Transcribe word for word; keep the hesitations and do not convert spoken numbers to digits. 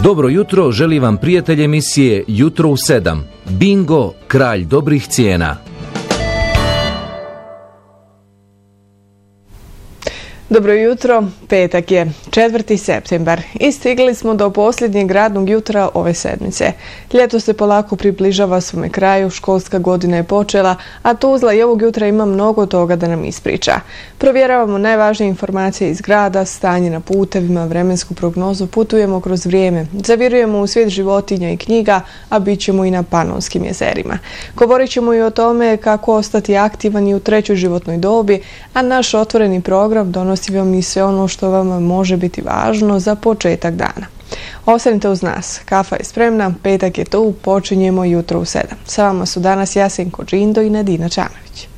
Dobro jutro, želi vam prijatelj emisije Jutro u sedam. Bingo, kralj dobrih cijena. Dobro jutro, petak je četvrti septembar i stigli smo do posljednjeg radnog jutra ove sedmice. Ljeto se polako približava svome kraju, školska godina je počela, a Tuzla i ovog jutra ima mnogo toga da nam ispriča. Provjeravamo najvažnije informacije iz grada, stanje na putevima, vremensku prognozu, putujemo kroz vrijeme, zavirujemo u svijet životinja i knjiga, a bit ćemo i na Panonskim jezerima. Govorit ćemo i o tome kako ostati aktivan i u trećoj životnoj dobi, a naš otvoreni program donosi vam i sve ono što vam može biti važno za početak dana. Ostanite uz nas, kafa je spremna, petak je tu, počinjemo jutro u sedam. Sa vama su danas Jasenko Džindo i Nadina Čanović.